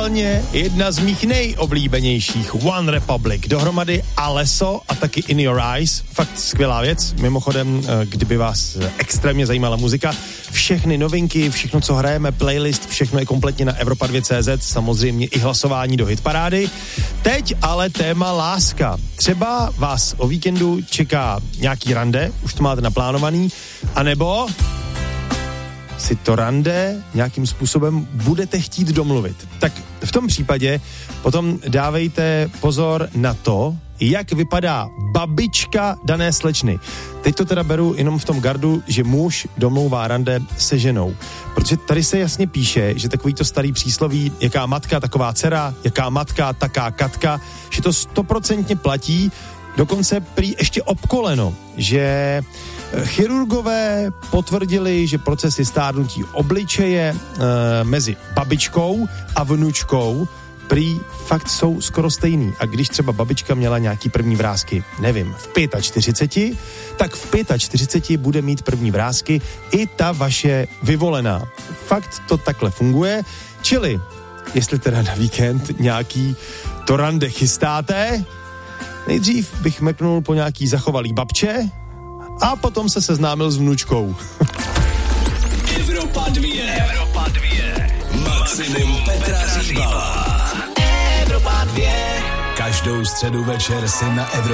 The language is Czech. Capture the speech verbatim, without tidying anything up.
aktuálně jedna z mých nejoblíbenějších, One Republic, dohromady Alesso a taky In Your Eyes, fakt skvělá věc, mimochodem, kdyby vás extrémně zajímala muzika, všechny novinky, všechno, co hrajeme, playlist, všechno je kompletně na Evropa dva tečka cé zet, samozřejmě i hlasování do hitparády. Teď ale téma láska. Třeba vás o víkendu čeká nějaký rande, už to máte naplánovaný, anebo si to rande nějakým způsobem budete chtít domluvit. Tak v tom případě potom dávejte pozor na to, jak vypadá babička dané slečny. Teď to teda beru jenom v tom gardu, že muž domlouvá rande se ženou. Protože tady se jasně píše, že takový to starý přísloví, jaká matka, taková dcera, jaká matka, taká katka, že to stoprocentně platí, dokonce prý ještě obkoleno, že chirurgové potvrdili, že procesy stárnutí obličeje e, mezi babičkou a vnučkou prý fakt jsou skoro stejný. A když třeba babička měla nějaký první vrásky, nevím, v čtyřiceti pěti, tak v čtyřiceti pěti bude mít první vrásky i ta vaše vyvolená. Fakt to takhle funguje. Čili, jestli teda na víkend nějaký to rande chystáte, nejdřív bych meknul po nějaký zachovalý babče a potom se seznámil s vnučkou. Evropa dva. Evropa dva. Maximum Petra Říbala. Evropa dva. Každou středu večer si na Evropa